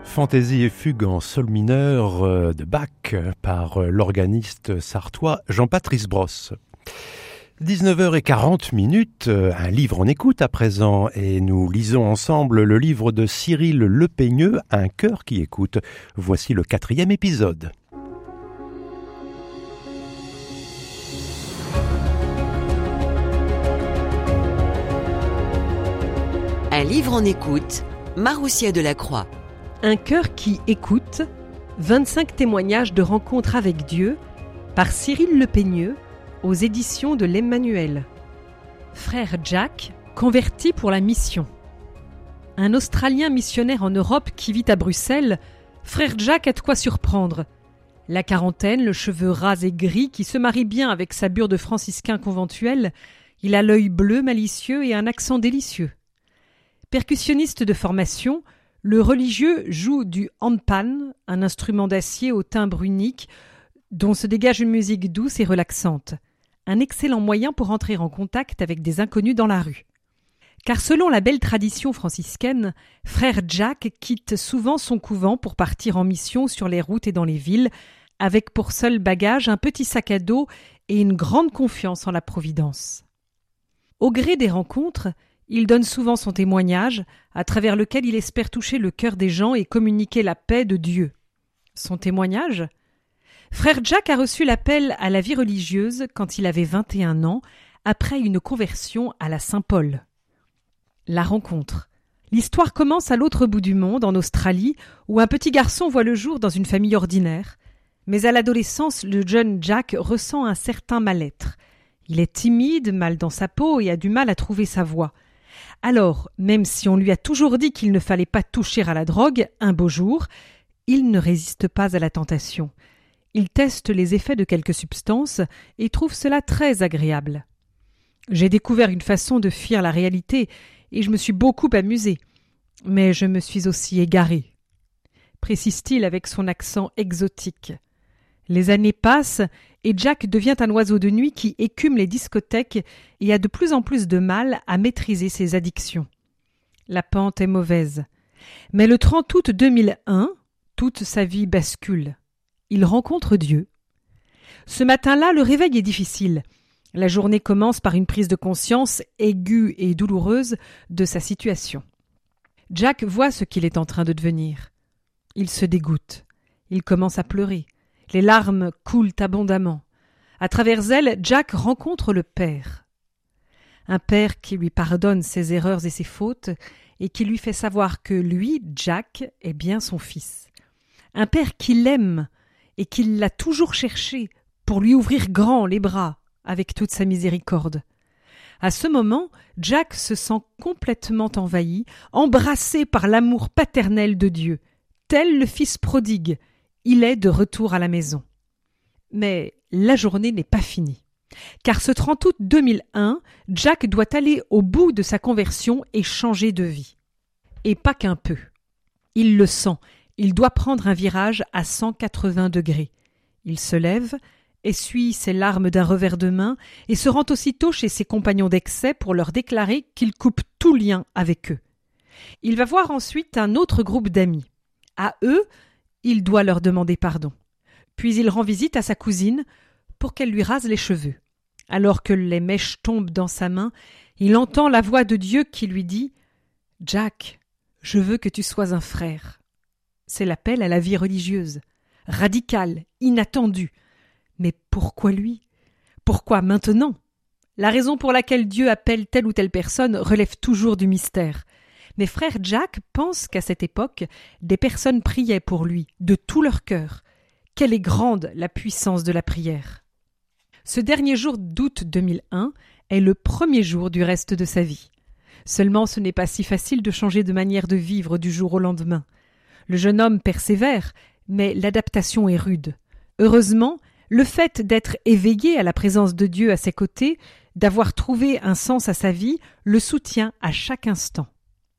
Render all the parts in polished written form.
Fantaisie et fugue en sol mineur de Bach par l'organiste sartois Jean-Patrice Brosse. 19h40, un livre en écoute à présent et nous lisons ensemble le livre de Cyril Lepeigneux, Un cœur qui écoute. Voici le 4e épisode. Un livre en écoute, Maroussia Delacroix. Un cœur qui écoute, 25 témoignages de rencontres avec Dieu, par Cyril Lepeigneux, aux éditions de l'Emmanuel. Frère Jack, converti pour la mission. Un Australien missionnaire en Europe qui vit à Bruxelles, Frère Jack a de quoi surprendre. La quarantaine, le cheveu ras et gris qui se marie bien avec sa bure de franciscain conventuel, il a l'œil bleu malicieux et un accent délicieux. Percussionniste de formation, le religieux joue du handpan, un instrument d'acier au timbre unique dont se dégage une musique douce et relaxante. Un excellent moyen pour entrer en contact avec des inconnus dans la rue. Car selon la belle tradition franciscaine, Frère Jack quitte souvent son couvent pour partir en mission sur les routes et dans les villes, avec pour seul bagage un petit sac à dos et une grande confiance en la Providence. Au gré des rencontres, il donne souvent son témoignage, à travers lequel il espère toucher le cœur des gens et communiquer la paix de Dieu. Son témoignage ? Frère Jack a reçu l'appel à la vie religieuse quand il avait 21 ans, après une conversion à la Saint-Paul. La rencontre. L'histoire commence à l'autre bout du monde, en Australie, où un petit garçon voit le jour dans une famille ordinaire. Mais à l'adolescence, le jeune Jack ressent un certain mal-être. Il est timide, mal dans sa peau et a du mal à trouver sa voie. Alors, même si on lui a toujours dit qu'il ne fallait pas toucher à la drogue, un beau jour, il ne résiste pas à la tentation. Il teste les effets de quelques substances et trouve cela très agréable. J'ai découvert une façon de fuir la réalité et je me suis beaucoup amusé. Mais je me suis aussi égaré, précise-t-il avec son accent exotique. Les années passent et Jack devient un oiseau de nuit qui écume les discothèques et a de plus en plus de mal à maîtriser ses addictions. La pente est mauvaise. Mais le 30 août 2001, toute sa vie bascule. Il rencontre Dieu. Ce matin-là, le réveil est difficile. La journée commence par une prise de conscience aiguë et douloureuse de sa situation. Jack voit ce qu'il est en train de devenir. Il se dégoûte. Il commence à pleurer. Les larmes coulent abondamment. À travers elles, Jack rencontre le Père. Un Père qui lui pardonne ses erreurs et ses fautes et qui lui fait savoir que lui, Jack, est bien son fils. Un Père qui l'aime et qui l'a toujours cherché pour lui ouvrir grand les bras avec toute sa miséricorde. À ce moment, Jack se sent complètement envahi, embrassé par l'amour paternel de Dieu. Tel le fils prodigue, il est de retour à la maison. Mais la journée n'est pas finie. Car ce 30 août 2001, Jack doit aller au bout de sa conversion et changer de vie. Et pas qu'un peu. Il le sent, il doit prendre un virage à 180 degrés. Il se lève, essuie ses larmes d'un revers de main et se rend aussitôt chez ses compagnons d'excès pour leur déclarer qu'il coupe tout lien avec eux. Il va voir ensuite un autre groupe d'amis. À eux, il doit leur demander pardon. Puis il rend visite à sa cousine pour qu'elle lui rase les cheveux. Alors que les mèches tombent dans sa main, il entend la voix de Dieu qui lui dit « Jack, je veux que tu sois un frère ». C'est l'appel à la vie religieuse, radical, inattendu. Mais pourquoi lui ? Pourquoi maintenant ? La raison pour laquelle Dieu appelle telle ou telle personne relève toujours du mystère. Mais frère Jack pense qu'à cette époque, des personnes priaient pour lui, de tout leur cœur. Quelle est grande la puissance de la prière. Ce dernier jour d'août 2001 est le premier jour du reste de sa vie. Seulement ce n'est pas si facile de changer de manière de vivre du jour au lendemain. Le jeune homme persévère, mais l'adaptation est rude. Heureusement, le fait d'être éveillé à la présence de Dieu à ses côtés, d'avoir trouvé un sens à sa vie, le soutient à chaque instant.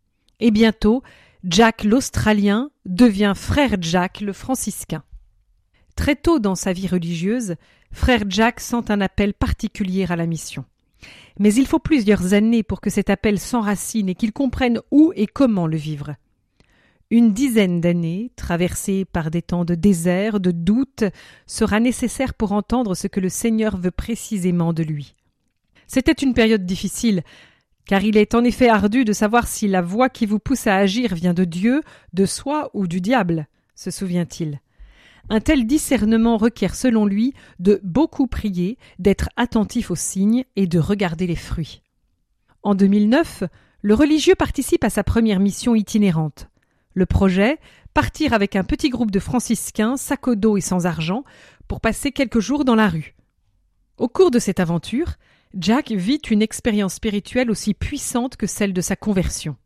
Et bientôt, Jack l'Australien devient frère Jack le franciscain. Très tôt dans sa vie religieuse, frère Jack sent un appel particulier à la mission. Mais il faut plusieurs années pour que cet appel s'enracine et qu'il comprenne où et comment le vivre. Une dizaine d'années, traversées par des temps de désert, de doute, sera nécessaire pour entendre ce que le Seigneur veut précisément de lui. C'était une période difficile, car il est en effet ardu de savoir si la voie qui vous pousse à agir vient de Dieu, de soi ou du diable, se souvient-il. Un tel discernement requiert selon lui de beaucoup prier, d'être attentif aux signes et de regarder les fruits. En 2009, le religieux participe à sa première mission itinérante. Le projet, partir avec un petit groupe de franciscains, sac au dos et sans argent, pour passer quelques jours dans la rue. Au cours de cette aventure, Jack vit une expérience spirituelle aussi puissante que celle de sa conversion.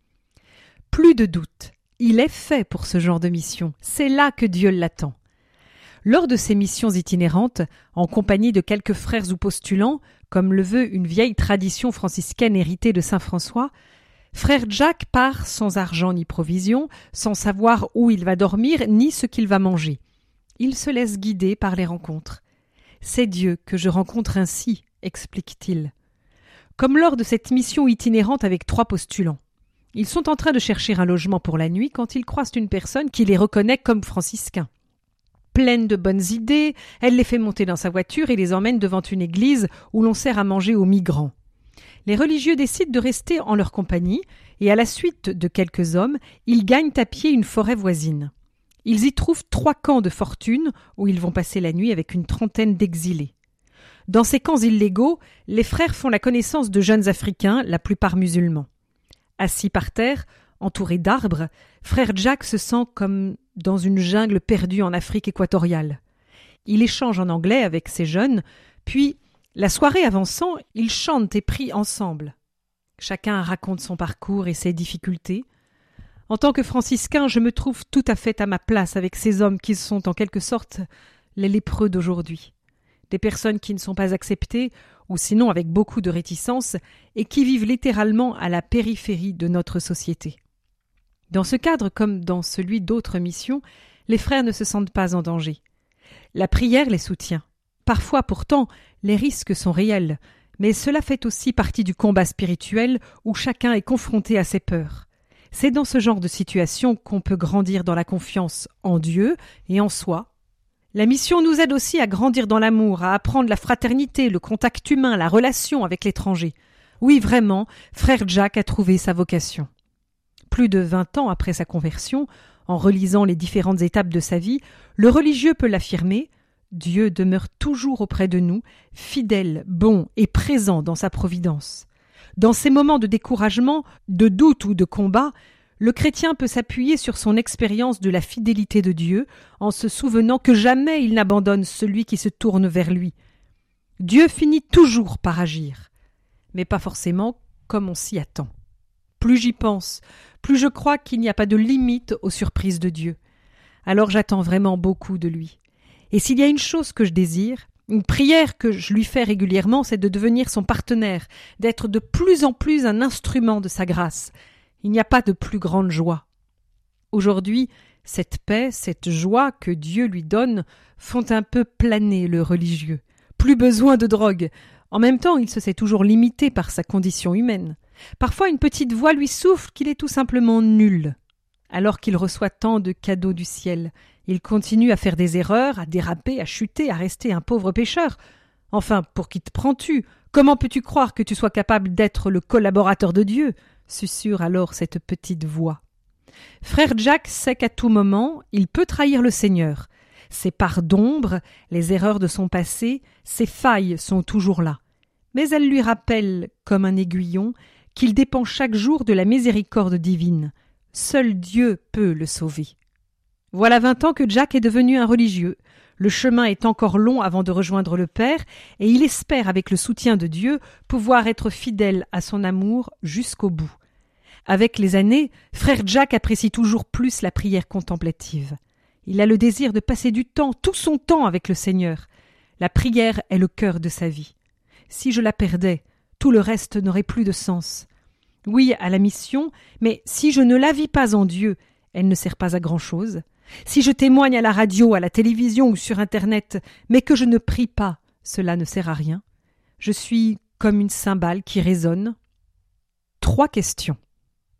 Plus de doute, il est fait pour ce genre de mission, c'est là que Dieu l'attend. Lors de ces missions itinérantes, en compagnie de quelques frères ou postulants, comme le veut une vieille tradition franciscaine héritée de saint François, Frère Jack part sans argent ni provision, sans savoir où il va dormir ni ce qu'il va manger. Il se laisse guider par les rencontres. « C'est Dieu que je rencontre ainsi », explique-t-il. Comme lors de cette mission itinérante avec 3 postulants. Ils sont en train de chercher un logement pour la nuit quand ils croisent une personne qui les reconnaît comme franciscains. Pleine de bonnes idées, elle les fait monter dans sa voiture et les emmène devant une église où l'on sert à manger aux migrants. Les religieux décident de rester en leur compagnie et à la suite de quelques hommes, ils gagnent à pied une forêt voisine. Ils y trouvent 3 camps de fortune où ils vont passer la nuit avec une trentaine d'exilés. Dans ces camps illégaux, les frères font la connaissance de jeunes Africains, la plupart musulmans. Assis par terre, entouré d'arbres, frère Jack se sent comme dans une jungle perdue en Afrique équatoriale. Il échange en anglais avec ces jeunes, puis, la soirée avançant, ils chantent et prient ensemble. Chacun raconte son parcours et ses difficultés. En tant que franciscain, je me trouve tout à fait à ma place avec ces hommes qui sont en quelque sorte les lépreux d'aujourd'hui. Des personnes qui ne sont pas acceptées, ou sinon avec beaucoup de réticence, et qui vivent littéralement à la périphérie de notre société. Dans ce cadre, comme dans celui d'autres missions, les frères ne se sentent pas en danger. La prière les soutient. Parfois, pourtant, les risques sont réels, mais cela fait aussi partie du combat spirituel où chacun est confronté à ses peurs. C'est dans ce genre de situation qu'on peut grandir dans la confiance en Dieu et en soi. La mission nous aide aussi à grandir dans l'amour, à apprendre la fraternité, le contact humain, la relation avec l'étranger. Oui, vraiment, frère Jack a trouvé sa vocation. Plus de 20 ans après sa conversion, en relisant les différentes étapes de sa vie, le religieux peut l'affirmer, Dieu demeure toujours auprès de nous, fidèle, bon et présent dans sa providence. Dans ces moments de découragement, de doute ou de combat, le chrétien peut s'appuyer sur son expérience de la fidélité de Dieu en se souvenant que jamais il n'abandonne celui qui se tourne vers lui. Dieu finit toujours par agir, mais pas forcément comme on s'y attend. Plus j'y pense, plus je crois qu'il n'y a pas de limite aux surprises de Dieu. Alors j'attends vraiment beaucoup de lui. Et s'il y a une chose que je désire, une prière que je lui fais régulièrement, c'est de devenir son partenaire, d'être de plus en plus un instrument de sa grâce. Il n'y a pas de plus grande joie. Aujourd'hui, cette paix, cette joie que Dieu lui donne font un peu planer le religieux. Plus besoin de drogue. En même temps, il se sait toujours limité par sa condition humaine. Parfois, une petite voix lui souffle qu'il est tout simplement nul. Alors qu'il reçoit tant de cadeaux du ciel, il continue à faire des erreurs, à déraper, à chuter, à rester un pauvre pécheur. Enfin, pour qui te prends-tu? Comment peux-tu croire que tu sois capable d'être le collaborateur de Dieu? Susurre alors cette petite voix. Frère Jack sait qu'à tout moment, il peut trahir le Seigneur. Ses parts d'ombre, les erreurs de son passé, ses failles sont toujours là. Mais elles lui rappellent, comme un aiguillon, qu'il dépend chaque jour de la miséricorde divine. Seul Dieu peut le sauver. Voilà 20 ans que Jack est devenu un religieux. Le chemin est encore long avant de rejoindre le Père et il espère, avec le soutien de Dieu, pouvoir être fidèle à son amour jusqu'au bout. Avec les années, frère Jack apprécie toujours plus la prière contemplative. Il a le désir de passer du temps, tout son temps avec le Seigneur. La prière est le cœur de sa vie. Si je la perdais, tout le reste n'aurait plus de sens. Oui, à la mission, mais si je ne la vis pas en Dieu, elle ne sert pas à grand-chose. Si je témoigne à la radio, à la télévision ou sur Internet, mais que je ne prie pas, cela ne sert à rien. Je suis comme une cymbale qui résonne. 3 questions.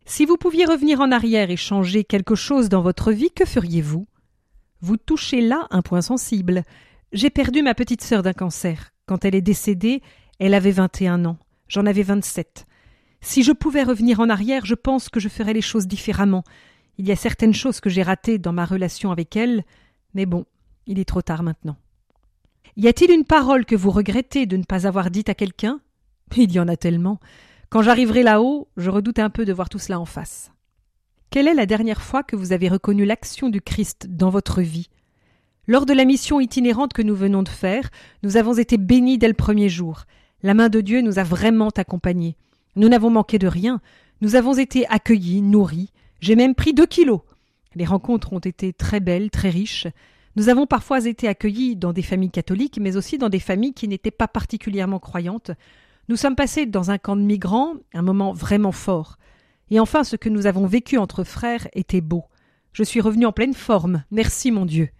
Si vous pouviez revenir en arrière et changer quelque chose dans votre vie, que feriez-vous? Vous touchez là un point sensible. J'ai perdu ma petite sœur d'un cancer. Quand elle est décédée, elle avait 21 ans. J'en avais 27. Si je pouvais revenir en arrière, je pense que je ferais les choses différemment. Il y a certaines choses que j'ai ratées dans ma relation avec elle, mais bon, il est trop tard maintenant. Y a-t-il une parole que vous regrettez de ne pas avoir dite à quelqu'un? Il y en a tellement. Quand j'arriverai là-haut, je redoute un peu de voir tout cela en face. Quelle est la dernière fois que vous avez reconnu l'action du Christ dans votre vie? Lors de la mission itinérante que nous venons de faire, nous avons été bénis dès le premier jour. La main de Dieu nous a vraiment accompagnés. Nous n'avons manqué de rien. Nous avons été accueillis, nourris. J'ai même pris 2 kilos. Les rencontres ont été très belles, très riches. Nous avons parfois été accueillis dans des familles catholiques, mais aussi dans des familles qui n'étaient pas particulièrement croyantes. Nous sommes passés dans un camp de migrants, un moment vraiment fort. Et enfin, ce que nous avons vécu entre frères était beau. Je suis revenu en pleine forme. Merci, mon Dieu.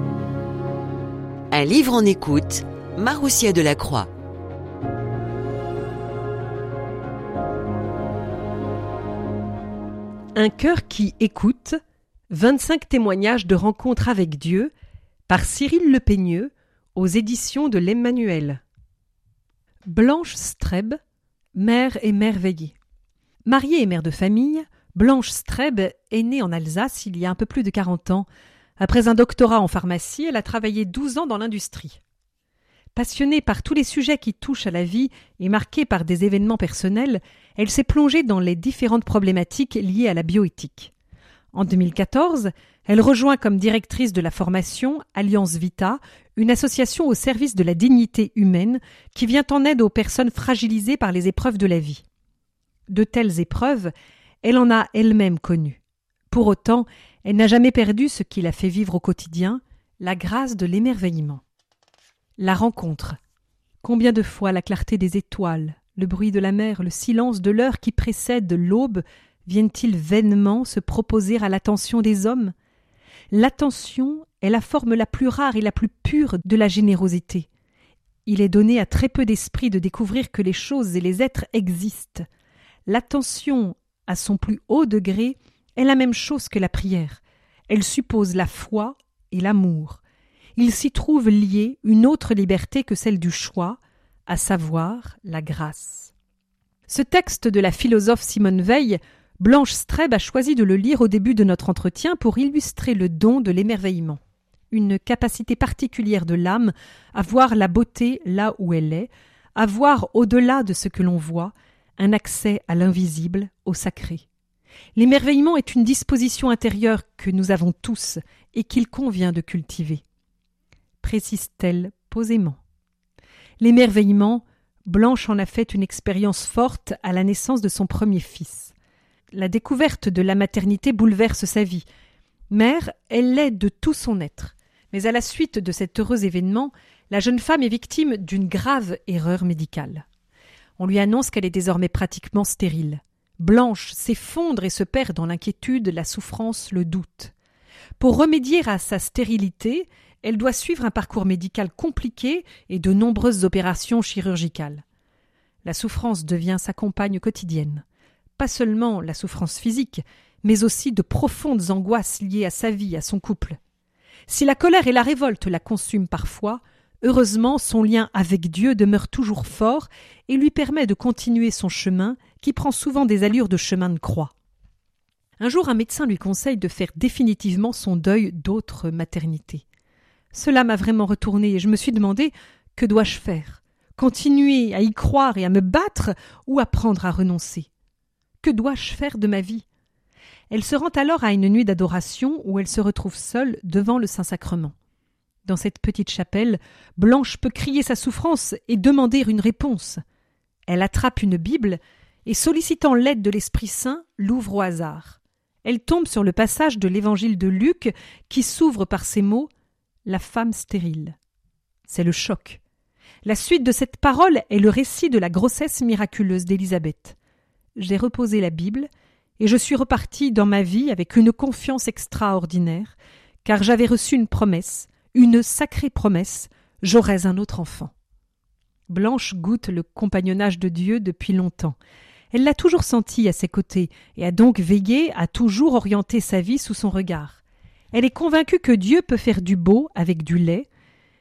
Un livre en écoute, Maroussia Delacroix. Un cœur qui écoute, 25 témoignages de rencontres avec Dieu, par Cyril Le Peigneux, aux éditions de l'Emmanuel. Blanche Streb, mère émerveillée. Mariée et mère de famille, Blanche Streb est née en Alsace il y a un peu plus de 40 ans. Après un doctorat en pharmacie, elle a travaillé 12 ans dans l'industrie. Passionnée par tous les sujets qui touchent à la vie et marquée par des événements personnels, elle s'est plongée dans les différentes problématiques liées à la bioéthique. En 2014, elle rejoint comme directrice de la formation Alliance Vita, une association au service de la dignité humaine qui vient en aide aux personnes fragilisées par les épreuves de la vie. De telles épreuves, elle en a elle-même connu. Pour autant, elle n'a jamais perdu ce qui la fait vivre au quotidien, la grâce de l'émerveillement. La rencontre. Combien de fois la clarté des étoiles, le bruit de la mer, le silence de l'heure qui précède l'aube viennent-ils vainement se proposer à l'attention des hommes? L'attention est la forme la plus rare et la plus pure de la générosité. Il est donné à très peu d'esprits de découvrir que les choses et les êtres existent. L'attention, à son plus haut degré, est la même chose que la prière. Elle suppose la foi et l'amour. Il s'y trouve liée une autre liberté que celle du choix, à savoir la grâce. Ce texte de la philosophe Simone Weil, Blanche Streb a choisi de le lire au début de notre entretien pour illustrer le don de l'émerveillement. Une capacité particulière de l'âme à voir la beauté là où elle est, à voir au-delà de ce que l'on voit, un accès à l'invisible, au sacré. L'émerveillement est une disposition intérieure que nous avons tous et qu'il convient de cultiver. Précise-t-elle posément. L'émerveillement, Blanche en a fait une expérience forte à la naissance de son premier fils. La découverte de la maternité bouleverse sa vie. Mère, elle l'est de tout son être. Mais à la suite de cet heureux événement, la jeune femme est victime d'une grave erreur médicale. On lui annonce qu'elle est désormais pratiquement stérile. Blanche s'effondre et se perd dans l'inquiétude, la souffrance, le doute. Pour remédier à sa stérilité, elle doit suivre un parcours médical compliqué et de nombreuses opérations chirurgicales. La souffrance devient sa compagne quotidienne. Pas seulement la souffrance physique, mais aussi de profondes angoisses liées à sa vie, à son couple. Si la colère et la révolte la consument parfois, heureusement son lien avec Dieu demeure toujours fort et lui permet de continuer son chemin qui prend souvent des allures de chemin de croix. Un jour, un médecin lui conseille de faire définitivement son deuil d'autre maternité. Cela m'a vraiment retournée et je me suis demandé « Que dois-je faire ? Continuer à y croire et à me battre ou apprendre à renoncer ? Que dois-je faire de ma vie ?» Elle se rend alors à une nuit d'adoration où elle se retrouve seule devant le Saint-Sacrement. Dans cette petite chapelle, Blanche peut crier sa souffrance et demander une réponse. Elle attrape une Bible et, sollicitant l'aide de l'Esprit Saint, l'ouvre au hasard. Elle tombe sur le passage de l'Évangile de Luc qui s'ouvre par ces mots « La femme stérile ». C'est le choc. La suite de cette parole est le récit de la grossesse miraculeuse d'Élisabeth. J'ai reposé la Bible et je suis repartie dans ma vie avec une confiance extraordinaire, car j'avais reçu une promesse, une sacrée promesse, j'aurais un autre enfant. Blanche goûte le compagnonnage de Dieu depuis longtemps. Elle l'a toujours senti à ses côtés et a donc veillé à toujours orienter sa vie sous son regard. Elle est convaincue que Dieu peut faire du beau avec du laid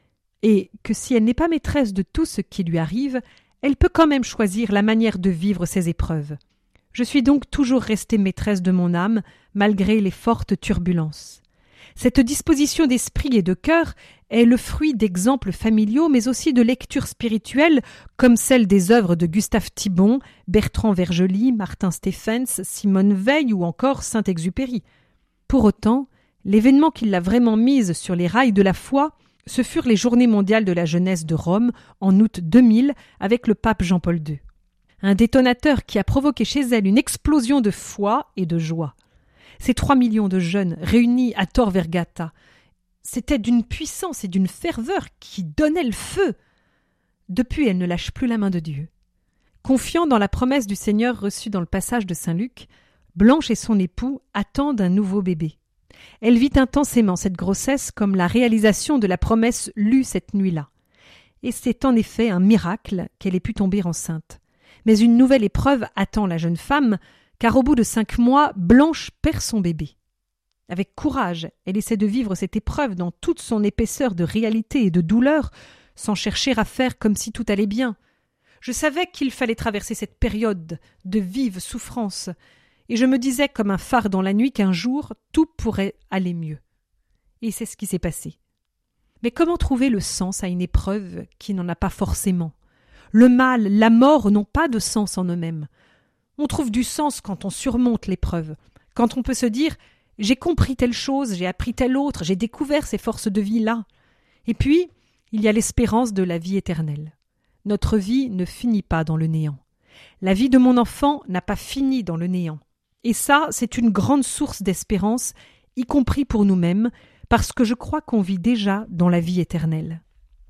et que si elle n'est pas maîtresse de tout ce qui lui arrive, elle peut quand même choisir la manière de vivre ses épreuves. Je suis donc toujours restée maîtresse de mon âme malgré les fortes turbulences. Cette disposition d'esprit et de cœur est le fruit d'exemples familiaux mais aussi de lectures spirituelles comme celles des œuvres de Gustave Thibon, Bertrand Vergely, Martin Stephens, Simone Veil ou encore Saint-Exupéry. Pour autant, l'événement qui l'a vraiment mise sur les rails de la foi, ce furent les Journées mondiales de la jeunesse de Rome en août 2000 avec le pape Jean-Paul II. Un détonateur qui a provoqué chez elle une explosion de foi et de joie. Ces 3 millions de jeunes réunis à Tor Vergata, c'était d'une puissance et d'une ferveur qui donnaient le feu. Depuis, elle ne lâche plus la main de Dieu. Confiant dans la promesse du Seigneur reçue dans le passage de Saint Luc, Blanche et son époux attendent un nouveau bébé. Elle vit intensément cette grossesse comme la réalisation de la promesse lue cette nuit-là. Et c'est en effet un miracle qu'elle ait pu tomber enceinte. Mais une nouvelle épreuve attend la jeune femme, car au bout de 5 mois, Blanche perd son bébé. Avec courage, elle essaie de vivre cette épreuve dans toute son épaisseur de réalité et de douleur, sans chercher à faire comme si tout allait bien. Je savais qu'il fallait traverser cette période de vive souffrance, et je me disais comme un phare dans la nuit qu'un jour, tout pourrait aller mieux. Et c'est ce qui s'est passé. Mais comment trouver le sens à une épreuve qui n'en a pas forcément ? Le mal, la mort n'ont pas de sens en eux-mêmes. On trouve du sens quand on surmonte l'épreuve, quand on peut se dire « j'ai compris telle chose, j'ai appris telle autre, j'ai découvert ces forces de vie-là ». Et puis, il y a l'espérance de la vie éternelle. Notre vie ne finit pas dans le néant. La vie de mon enfant n'a pas fini dans le néant. Et ça, c'est une grande source d'espérance, y compris pour nous-mêmes, parce que je crois qu'on vit déjà dans la vie éternelle.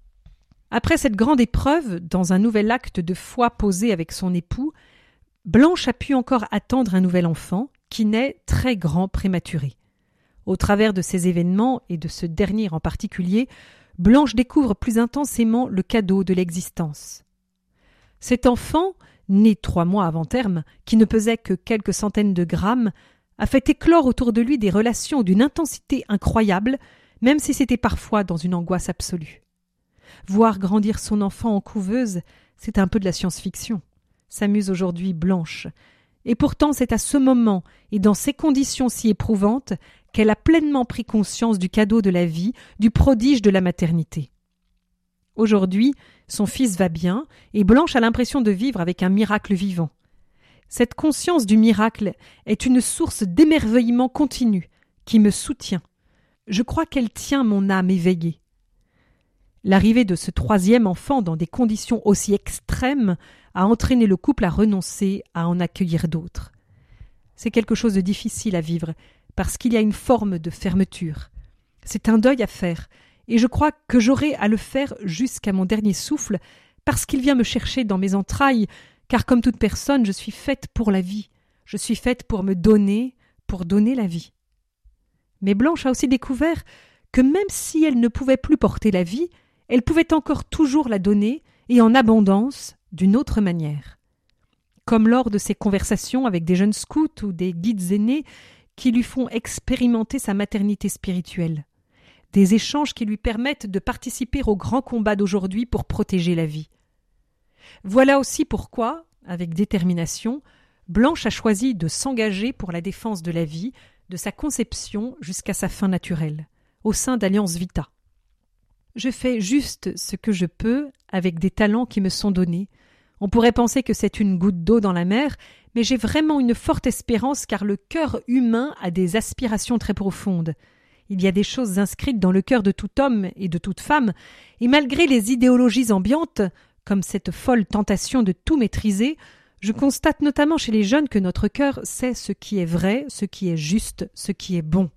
Après cette grande épreuve, dans un nouvel acte de foi posé avec son époux, Blanche a pu encore attendre un nouvel enfant, qui naît très grand prématuré. Au travers de ces événements, et de ce dernier en particulier, Blanche découvre plus intensément le cadeau de l'existence. Cet enfant, né 3 mois avant terme, qui ne pesait que quelques centaines de grammes, a fait éclore autour de lui des relations d'une intensité incroyable, même si c'était parfois dans une angoisse absolue. Voir grandir son enfant en couveuse, c'est un peu de la science-fiction, s'amuse aujourd'hui Blanche. Et pourtant c'est à ce moment et dans ces conditions si éprouvantes qu'elle a pleinement pris conscience du cadeau de la vie, du prodige de la maternité. Aujourd'hui, son fils va bien et Blanche a l'impression de vivre avec un miracle vivant. Cette conscience du miracle est une source d'émerveillement continu qui me soutient. Je crois qu'elle tient mon âme éveillée. L'arrivée de ce 3e enfant dans des conditions aussi extrêmes a entraîné le couple à renoncer à en accueillir d'autres. C'est quelque chose de difficile à vivre parce qu'il y a une forme de fermeture. C'est un deuil à faire et je crois que j'aurai à le faire jusqu'à mon dernier souffle parce qu'il vient me chercher dans mes entrailles, car comme toute personne, je suis faite pour la vie. Je suis faite pour me donner, pour donner la vie. Mais Blanche a aussi découvert que même si elle ne pouvait plus porter la vie, elle pouvait encore toujours la donner, et en abondance, d'une autre manière. Comme lors de ses conversations avec des jeunes scouts ou des guides aînés qui lui font expérimenter sa maternité spirituelle. Des échanges qui lui permettent de participer au grand combat d'aujourd'hui pour protéger la vie. Voilà aussi pourquoi, avec détermination, Blanche a choisi de s'engager pour la défense de la vie, de sa conception jusqu'à sa fin naturelle, au sein d'Alliance Vita. Je fais juste ce que je peux avec des talents qui me sont donnés. On pourrait penser que c'est une goutte d'eau dans la mer, mais j'ai vraiment une forte espérance car le cœur humain a des aspirations très profondes. Il y a des choses inscrites dans le cœur de tout homme et de toute femme, et malgré les idéologies ambiantes, comme cette folle tentation de tout maîtriser, je constate notamment chez les jeunes que notre cœur sait ce qui est vrai, ce qui est juste, ce qui est bon.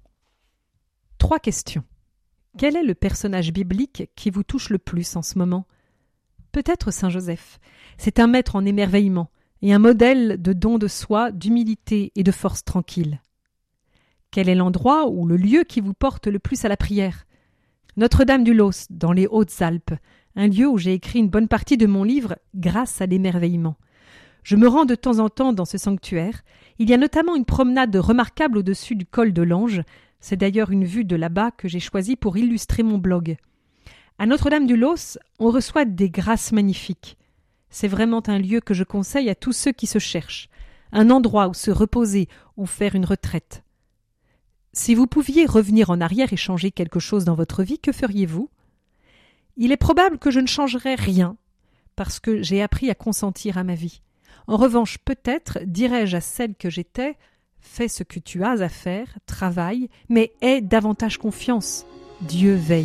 3 questions. Quel est le personnage biblique qui vous touche le plus en ce moment ? Peut-être Saint Joseph. C'est un maître en émerveillement et un modèle de don de soi, d'humilité et de force tranquille. Quel est l'endroit ou le lieu qui vous porte le plus à la prière ? Notre-Dame du Los, dans les Hautes-Alpes, un lieu où j'ai écrit une bonne partie de mon livre grâce à l'émerveillement. Je me rends de temps en temps dans ce sanctuaire. Il y a notamment une promenade remarquable au-dessus du col de l'Ange. C'est d'ailleurs une vue de là-bas que j'ai choisie pour illustrer mon blog. À Notre-Dame-du-Los, on reçoit des grâces magnifiques. C'est vraiment un lieu que je conseille à tous ceux qui se cherchent. Un endroit où se reposer ou faire une retraite. Si vous pouviez revenir en arrière et changer quelque chose dans votre vie, que feriez-vous ? Il est probable que je ne changerais rien, parce que j'ai appris à consentir à ma vie. En revanche, peut-être dirais-je à celle que j'étais « Fais ce que tu as à faire, travaille, mais aie davantage confiance. Dieu veille. »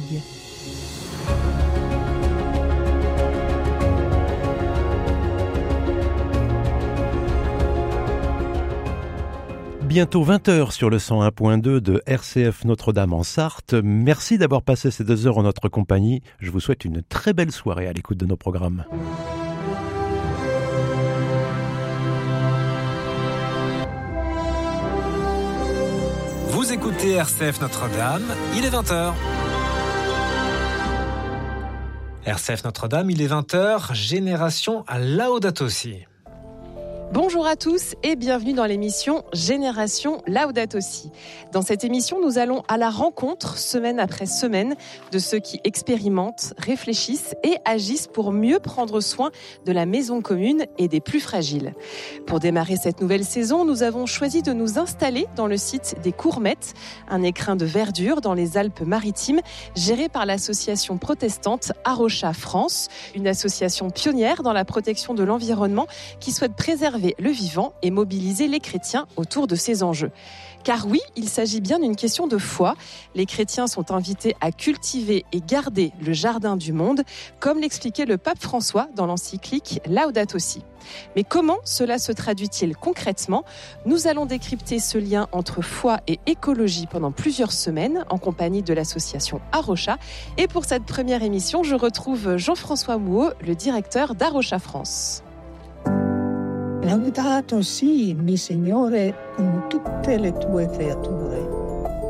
Bientôt 20h sur le 101.2 de RCF Notre-Dame en Sarthe. Merci d'avoir passé ces 2 heures en notre compagnie. Je vous souhaite une très belle soirée à l'écoute de nos programmes. Vous écoutez RCF Notre-Dame, il est 20h. RCF Notre-Dame, il est 20h, Génération Laudato Si. Bonjour à tous et bienvenue dans l'émission Génération Laudato Si. Dans cette émission, nous allons à la rencontre, semaine après semaine, de ceux qui expérimentent, réfléchissent et agissent pour mieux prendre soin de la maison commune et des plus fragiles. Pour démarrer cette nouvelle saison, nous avons choisi de nous installer dans le site des Courmettes, un écrin de verdure dans les Alpes-Maritimes, géré par l'association protestante Arocha France, une association pionnière dans la protection de l'environnement qui souhaite préserver le vivant et mobiliser les chrétiens autour de ces enjeux. Car oui, il s'agit bien d'une question de foi. Les chrétiens sont invités à cultiver et garder le jardin du monde, comme l'expliquait le pape François dans l'encyclique Laudato Si. Mais comment cela se traduit-il concrètement ? Nous allons décrypter ce lien entre foi et écologie pendant plusieurs semaines en compagnie de l'association Arocha. Et pour cette première émission, je retrouve Jean-François Mouot, le directeur d'Arocha France. Laudato si, mi Signore, con tutte le tue creature.